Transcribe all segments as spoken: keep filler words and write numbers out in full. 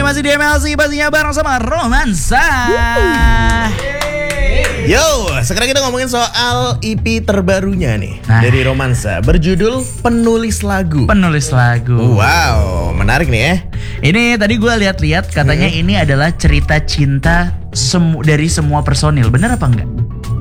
masih di M L C pastinya bareng sama Romansa. Yo, sekarang kita ngomongin soal E P terbarunya nih nah. dari Romansa berjudul Penulis Lagu. Penulis Lagu. Wow, menarik nih ya. Ini tadi gue lihat-lihat katanya hmm. ini adalah cerita cinta semu- dari semua personil. Bener apa enggak?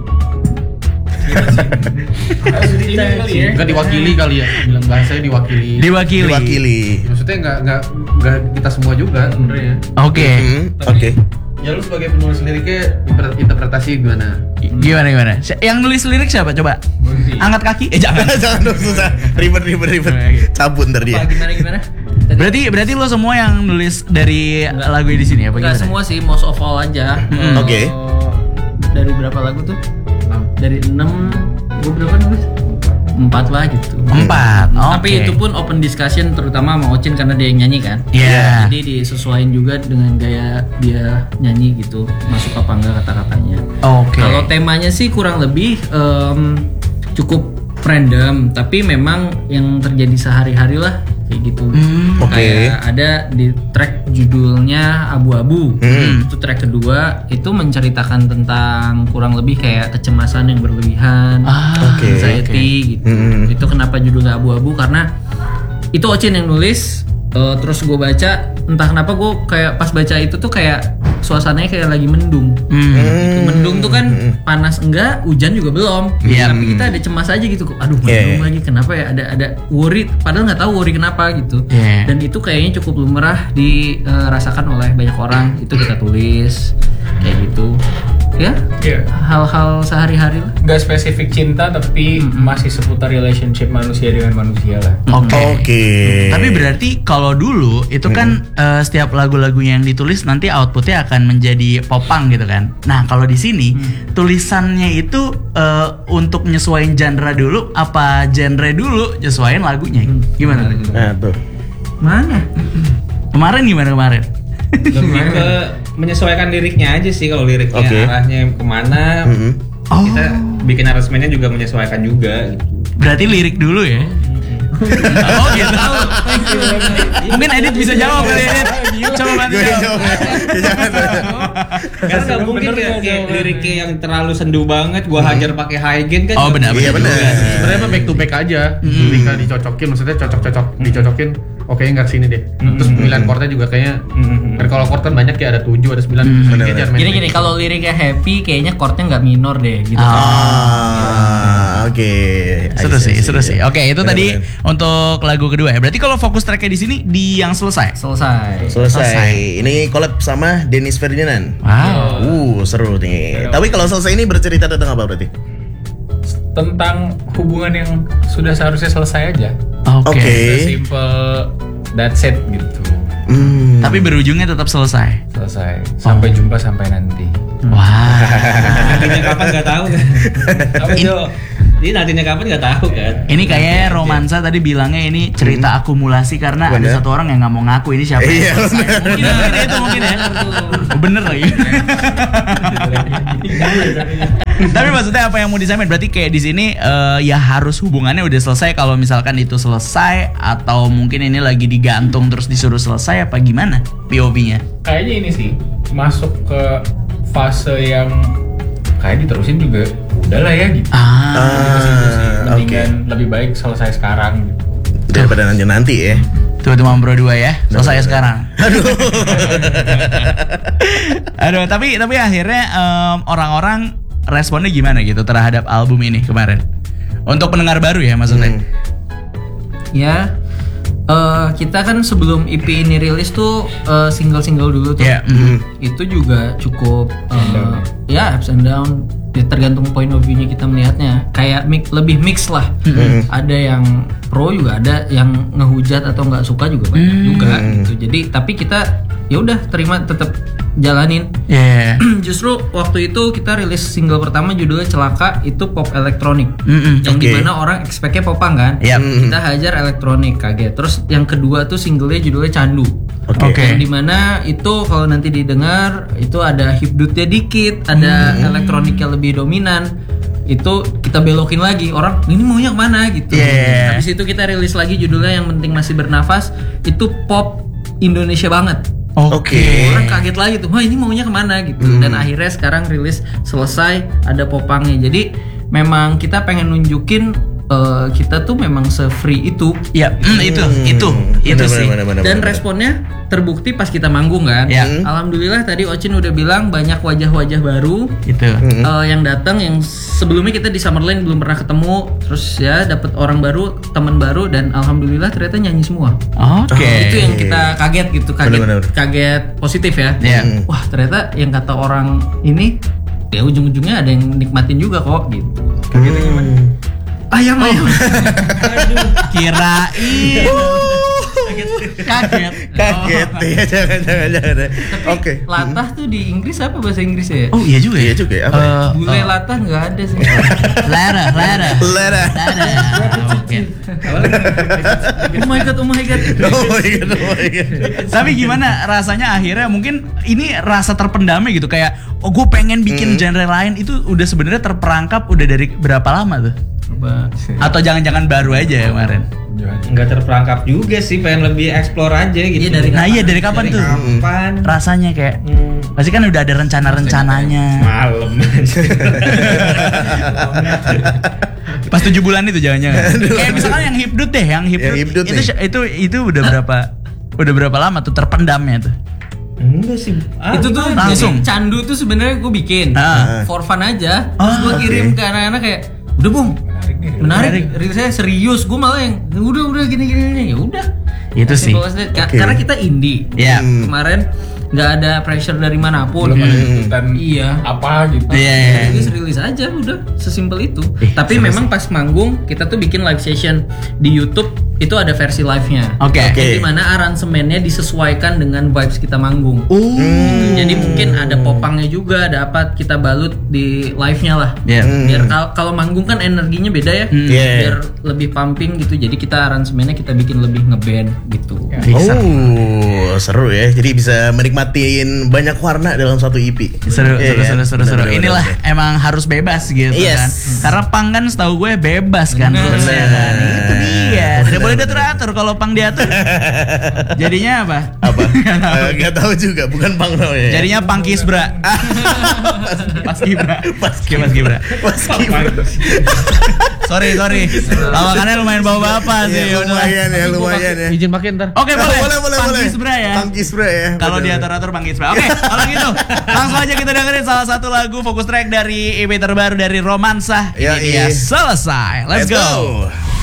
Enggak diwakili kali ya, bilang bahasanya diwakili. Diwakili. Diwakili. Maksudnya enggak enggak enggak kita semua juga sebenarnya. Oke. Okay. Hmm, Oke. Okay. Ya lu sebagai penulis liriknya interpretasi gimana? Gimana gimana? Yang nulis lirik siapa coba? Bunti. Angkat kaki? Eh jangan. Jangan dong, susah. Ribet ribet ribet. Cabut ntar dia. Apa, gimana gimana? Tadi, Berarti berarti lo semua yang nulis dari Enggak. lagu di sini apa Enggak gimana? semua sih, most of all aja. Mm. Oke. Okay. Dari berapa lagu tuh? Dari enam, gue berapa nulis? Empat lah gitu. Empat. Oke. Tapi itu pun open discussion terutama sama Ocin karena dia yang nyanyi kan. Iya. Yeah. Jadi disesuaikan juga dengan gaya dia nyanyi gitu, masuk apa enggak kata-katanya. Oke. Kalau temanya sih kurang lebih um, cukup random, tapi memang yang terjadi sehari-hari lah kayak gitu. Hmm, oke. Kayak ada di track judulnya Abu-Abu. Hmm. Itu track kedua itu menceritakan tentang kurang lebih kayak kecemasan yang berlebihan, Ah, oke, anxiety oke. gitu. Hmm. Itu kenapa judulnya Abu-Abu karena itu Ocin yang nulis. Uh, terus gue baca, entah kenapa gue kayak pas baca itu tuh kayak suasananya kayak lagi mendung. Hmm. Gitu. Mendung tuh kan panas enggak, hujan juga belum. Iya. Tapi kita ada cemas aja gitu. Aduh, mendung Yeah. lagi. Kenapa ya? Ada ada worry. Padahal nggak tahu worry kenapa gitu. Yeah. Dan itu kayaknya cukup lumrah dirasakan oleh banyak orang. Itu kita tulis kayak gitu. Ya, Iya. hal-hal sehari-hari lah. Gak spesifik cinta tapi masih seputar relationship manusia dengan manusia lah. Oke. Oke. Tapi berarti kalau dulu itu kan eh, setiap lagu-lagunya yang ditulis nanti outputnya akan menjadi popang gitu kan. Nah kalau di sini tulisannya itu eh, untuk nyesuaiin genre dulu apa genre dulu nyesuaiin lagunya? Gimana? Nah tuh. Mana? Kemarin gimana kemarin? Lebih ke menyesuaikan liriknya aja sih, kalau liriknya Oke. arahnya kemana. Mm-hmm. Oh. Kita bikin aransemennya juga menyesuaikan juga gitu. Berarti lirik dulu ya? Oh gitu. Mungkin Edit bisa jawab kali Edit. Coba bantu Gue jawab. jawab. Karena nggak mungkin kayak, kayak liriknya yang terlalu sendu banget gua hajar pakai high gain kan. Oh benar Iya benar. benar. Sebenarnya mah back to back aja. Ketika dicocokin, maksudnya cocok-cocok dicocokin. Oke, nggak kesini deh. Terus pemilihan chordnya juga kayaknya. Kan kalau chord kan banyak ya, ada tujuh, ada sembilan. benar. Gini-gini, kalau liriknya happy kayaknya chordnya nggak minor deh gitu. Ah, oke. Seru sih, seru sih. Oke, itu Benar, tadi benar. untuk lagu kedua ya. Berarti kalau fokus tracknya di sini di yang selesai. Selesai. Selesai. Selesai. Ini collab sama Dennis Ferdinand. Wow. Uh, seru nih. Tapi kalau selesai ini bercerita tentang apa berarti? Tentang hubungan yang sudah seharusnya selesai aja. Oke. Oke. Simple, that's it gitu. Hmm. Tapi berujungnya tetap selesai. Selesai. Sampai jumpa sampai nanti. Wah. Nantinya kapan nggak tahu kan? Apa Jo? Ini nantinya kapan nggak tahu kan? Ini kayaknya Romansa tadi bilangnya ini cerita akumulasi karena ada Bener. satu orang yang nggak mau ngaku ini siapa. Iya, yang selesai. bener. Mungkin mungkin ya, itu mungkin ya. Bener lagi. Tapi maksudnya apa yang mau disampaikan? Berarti kayak di sini eh, ya harus hubungannya udah selesai. Kalau misalkan itu selesai atau mungkin ini lagi digantung terus disuruh selesai apa gimana P O V-nya? Kayaknya ini sih masuk ke fase yang kayak diterusin juga udah lah ya gitu. Ah, Ah, oke. Mendingan lebih baik selesai sekarang gitu. Daripada nanti-nanti ya. tuh teman bro dua ya. Selesai sekarang. Aduh. Aduh, tapi tapi akhirnya em, orang-orang responnya gimana gitu terhadap album ini kemarin? Untuk pendengar baru ya maksudnya. Hmm. Ya, eh, kita kan sebelum E P ini rilis tuh eh, single-single dulu tuh. Ya. mhm. Itu juga cukup eh, ya ups and down. Ya, tergantung point of view-nya kita melihatnya. Kayak mix, lebih mix lah. Ada yang pro juga, ada yang ngehujat atau nggak suka juga banyak juga gitu. Jadi tapi kita ya udah terima, tetap jalanin. Yeah. Justru waktu itu kita rilis single pertama judulnya Celaka, itu pop elektronik. Mm-mm. Yang Oke. dimana orang expect-nya popang kan. Yap. Kita hajar elektronik, kaget. Terus yang kedua tuh singlenya judulnya Candu. Oke. Oke. Yang dimana itu kalau nanti didengar itu ada hipdutnya dikit, ada elektroniknya lebih dominan. Itu kita belokin lagi, orang ini maunya kemana gitu. Yeah. Habis itu kita rilis lagi judulnya Yang Penting Masih Bernafas. Itu pop Indonesia banget. Oke. Orang kaget lagi tuh, wah ini maunya kemana gitu. Hmm. Dan akhirnya sekarang rilis selesai, ada popangnya. Jadi memang kita pengen nunjukin uh, kita tuh memang se-free itu. Ya, mm, itu, itu, itu Bener, sih. bener, bener, Dan bener. responnya terbukti pas kita manggung kan. Ya. Alhamdulillah tadi Ocin udah bilang banyak wajah-wajah baru Itu. uh, yang datang yang sebelumnya kita di Summerland belum pernah ketemu. Terus ya dapet orang baru, teman baru, dan alhamdulillah ternyata nyanyi semua. Oke. Itu yang kita kaget gitu, kaget, Bener, bener. kaget positif ya. Iya. Wah ternyata yang kata orang ini ya ujung-ujungnya ada yang nikmatin juga kok gitu. Kagetnya gimana? Ayam ayam. Aduh, Kirain. Kaget. Kaget ya, jangan jangan jangan. Oke. Latah tuh di Inggris apa bahasa Inggrisnya ya? Oh iya juga Iya ya. juga ya. Apa? ya? Eh, Bule latah nggak ada sih. Lara, Lara. Lera. Lara. Oke. Oh my god, oh my god. Oh my god, oh my god. Tapi gimana rasanya akhirnya mungkin ini rasa terpendamnya gitu kayak oh gue pengen bikin genre lain itu udah sebenarnya terperangkap udah dari berapa lama tuh? Coba. Atau jangan-jangan baru aja ya kemarin? Nggak terperangkap juga sih, pengen lebih explore aja gitu. Iya, dari Nah iya dari kapan tuh? Kapan? Rasanya kayak Hmm, pasti kan udah ada rencana-rencananya. malam. Pas tujuh bulan itu jangan-jangan. Kayak misalkan yang hipdut deh, yang hipdut, Yang hipdut itu, nih. itu itu udah berapa udah berapa lama tuh terpendamnya tuh? Enggak sih. Ah, Itu tuh langsung. jadi candu tuh sebenarnya gue bikin Ah. for fun aja. Terus Ah, gue oke. kirim ke anak-anak kayak, udah bung, menarik nih. menarik, rilisnya serius. Gue malah yang udah udah gini gini ya udah. Itu sih. Simple as that. Ka- Oke. Karena kita indie. Iya. Hmm. Kemarin nggak ada pressure dari manapun. Belum ada tuntutan Iya. apa gitu. Iya, iya. Rilis rilis aja udah sesimpel itu. Eh, Tapi seru memang pas manggung kita tuh bikin live session di YouTube, itu ada versi live-nya. Oke. Oke. Di mana aransemennya disesuaikan dengan vibes kita manggung. Oh. Gitu. Jadi mungkin ada popangnya juga, ada apa kita balut di live-nya lah. Iya. Biar kal- kalau manggung kan energinya beda ya. Hmm. Yeah. Biar lebih pumping gitu. Jadi kita aransemennya kita bikin lebih ngeband gitu. Bisa. Oh, seru ya. Jadi bisa menikmatin banyak warna dalam satu E P. Seru, Iya seru, kan? seru, seru, seru. Bener, bener, Inilah bener. emang harus bebas gitu Yes. kan. Karena pang kan setahu gue bebas kan Bener. rules-nya kan. Itu dia. Tidak Bener, boleh bener. diatur-atur kalau pang diatur. Jadinya apa? Apa? Eh, Gak tahu juga, bukan Bang namanya. Jadinya pang kisbra. Pas kibra. Pas kibra. Pas kibra. Pas Kibra. Sorry, sorry. Lawakannya lumayan bawa bapak sih. Ya, Udah. lumayan ya, lumayan ya. Izin pakai ntar. Oke, boleh. boleh, boleh, Pang boleh. kisbra ya. Pang Kisbra ya. Kalau Bener. diatur-atur Bang Kisbra. Oke, kalau gitu langsung aja kita dengerin salah satu lagu fokus track dari E P terbaru dari Romansa. Ini Yoi. dia Selesai. Let's, Let's go. go.